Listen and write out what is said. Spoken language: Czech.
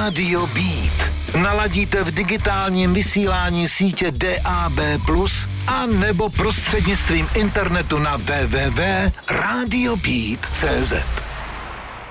Rádio Beat. Naladíte v digitálním vysílání sítě DAB+, a nebo prostřednictvím internetu na www.radiobeat.cz.